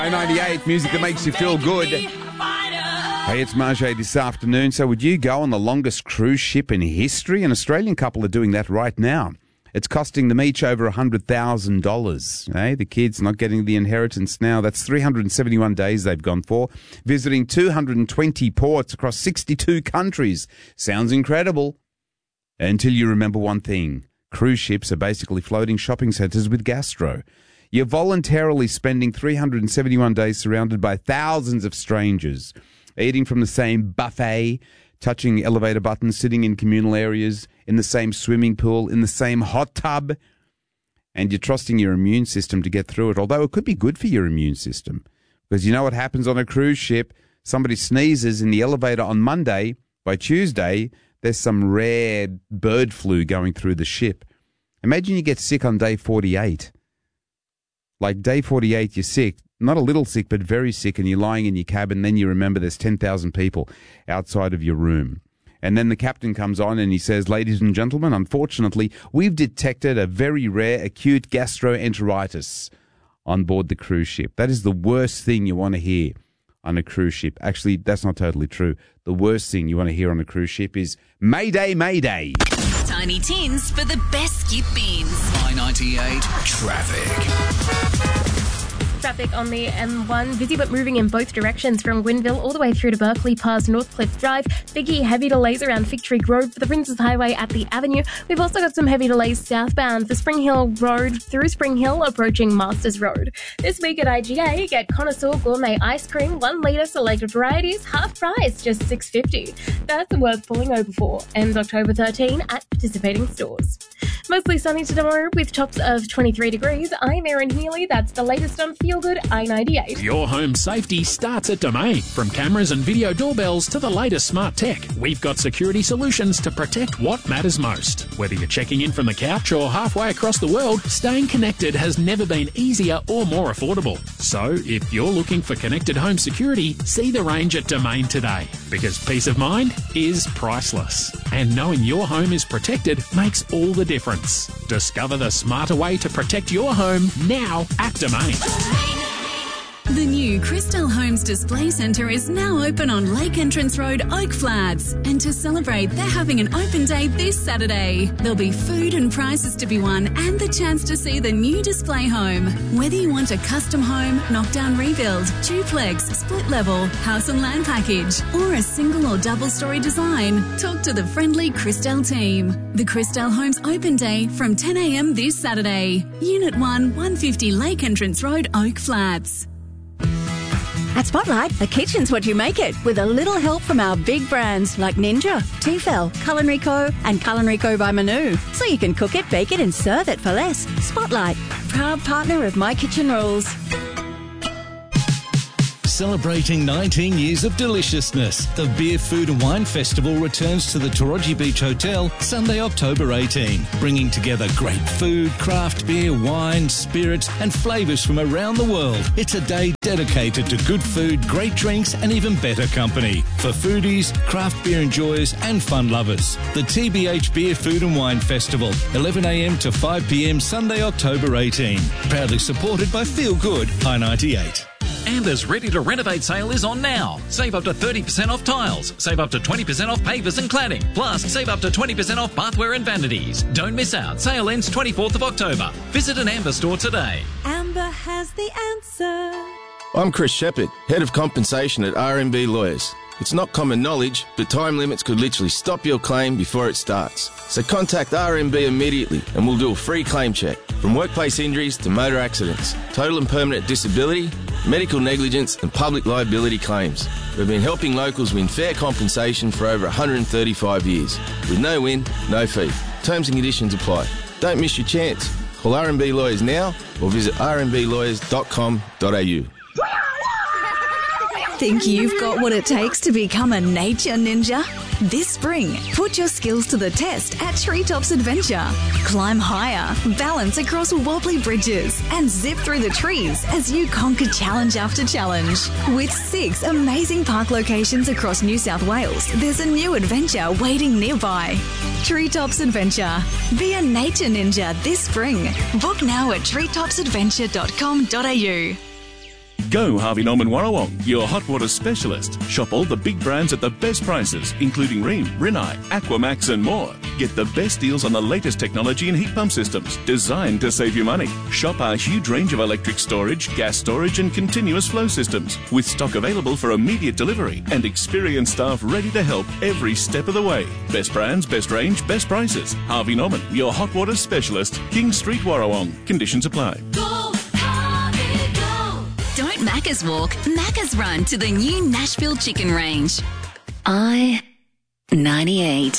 98, music that makes you feel good. Hey, it's Marjay this afternoon. So would you go on the longest cruise ship in history? An Australian couple are doing that right now. It's costing them each over $100,000. Hey, the kids not getting the inheritance now. That's 371 days they've gone for, visiting 220 ports across 62 countries. Sounds incredible. Until you remember one thing. Cruise ships are basically floating shopping centres with gastro. You're voluntarily spending 371 days surrounded by thousands of strangers, eating from the same buffet, touching elevator buttons, sitting in communal areas, in the same swimming pool, in the same hot tub, and you're trusting your immune system to get through it, although it could be good for your immune system. Because you know what happens on a cruise ship? Somebody sneezes in the elevator on Monday. By Tuesday, there's some rare bird flu going through the ship. Imagine you get sick on day 48. Like day 48, you're sick, not a little sick, but very sick, and you're lying in your cabin. Then you remember there's 10,000 people outside of your room. And then the captain comes on and he says, ladies and gentlemen, unfortunately, we've detected a very rare acute gastroenteritis on board the cruise ship. That is the worst thing you want to hear on a cruise ship. Actually, that's not totally true. The worst thing you want to hear on a cruise ship is Mayday, Mayday. Tiny Tins for the best skip beans. I-98 traffic. Traffic on the M1, busy but moving in both directions from Gwynville all the way through to Berkeley past Northcliffe Drive. Biggie, heavy delays around Fig Tree Grove for the Princes Highway at the Avenue. We've also got some heavy delays southbound for Spring Hill Road through Spring Hill approaching Masters Road. This week at IGA, get Connoisseur Gourmet Ice Cream, 1 litre selected varieties, half price, just $6.50. That's worth pulling over for. Ends October 13 at participating stores. Mostly sunny tomorrow with tops of 23 degrees. I'm Erin Healy. That's the latest on Feel Good I-98. Your home safety starts at Domain. From cameras and video doorbells to the latest smart tech, we've got security solutions to protect what matters most. Whether you're checking in from the couch or halfway across the world, staying connected has never been easier or more affordable. So, if you're looking for connected home security, see the range at Domain today. Because peace of mind is priceless. And knowing your home is protected makes all the difference. Discover the smarter way to protect your home now at Domain. The new Crystal Homes Display Centre is now open on Lake Entrance Road, Oak Flats. And to celebrate, they're having an open day this Saturday. There'll be food and prizes to be won and the chance to see the new display home. Whether you want a custom home, knockdown rebuild, duplex, split level, house and land package, or a single or double story design, talk to the friendly Crystal team. The Crystal Homes Open Day from 10 a.m. this Saturday. Unit 1, 150 Lake Entrance Road, Oak Flats. At Spotlight, the kitchen's what you make it, with a little help from our big brands like Ninja, Tefal, Culinary Co. and Culinary Co. by Manu. So you can cook it, bake it and serve it for less. Spotlight, proud partner of My Kitchen Rules. Celebrating 19 years of deliciousness, the Beer, Food and Wine Festival returns to the Taraji Beach Hotel Sunday, October 18, bringing together great food, craft beer, wine, spirits and flavours from around the world. It's a day dedicated to good food, great drinks and even better company for foodies, craft beer enjoyers and fun lovers. The TBH Beer, Food and Wine Festival, 11 a.m. to 5 p.m. Sunday, October 18. Proudly supported by Feel Good I-98. Amber's Ready to Renovate sale is on now. Save up to 30% off tiles. Save up to 20% off pavers and cladding. Plus, save up to 20% off bathware and vanities. Don't miss out. Sale ends 24th of October. Visit an Amber store today. Amber has the answer. I'm Chris Shepherd, Head of Compensation at RMB Lawyers. It's not common knowledge, but time limits could literally stop your claim before it starts. So contact RMB immediately and we'll do a free claim check. From workplace injuries to motor accidents, total and permanent disability, medical negligence and public liability claims. We've been helping locals win fair compensation for over 135 years. With no win, no fee. Terms and conditions apply. Don't miss your chance. Call RMB Lawyers now or visit rmblawyers.com.au. Think you've got what it takes to become a nature ninja? This spring, put your skills to the test at Treetops Adventure. Climb higher, balance across wobbly bridges, and zip through the trees as you conquer challenge after challenge. With 6 amazing park locations across New South Wales, there's a new adventure waiting nearby. Treetops Adventure. Be a nature ninja this spring. Book now at treetopsadventure.com.au. Go Harvey Norman Warrawong, your hot water specialist. Shop all the big brands at the best prices, including Rheem, Rinnai, Aquamax and more. Get the best deals on the latest technology in heat pump systems, designed to save you money. Shop our huge range of electric storage, gas storage and continuous flow systems, with stock available for immediate delivery and experienced staff ready to help every step of the way. Best brands, best range, best prices. Harvey Norman, your hot water specialist. King Street, Warrawong. Conditions apply. Don't Macca's walk, Macca's run to the new Nashville Chicken Range. I-98.